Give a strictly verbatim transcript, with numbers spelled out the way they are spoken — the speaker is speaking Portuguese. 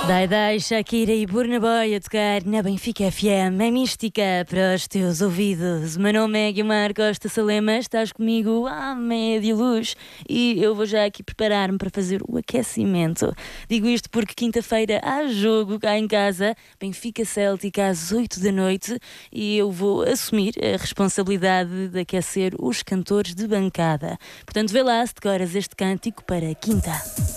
Dai Dai, Shakira e Burna Boy a tocar na Benfica F M. É mística para os teus ouvidos. O meu nome é Guilmar Costa Salema, estás comigo à média luz e eu vou já aqui preparar-me para fazer o aquecimento. Digo isto porque quinta-feira há jogo cá em casa, Benfica Celtic às oito da noite, e eu vou assumir a responsabilidade de aquecer os cantores de bancada. Portanto, vê lá se decoras este cântico para quinta.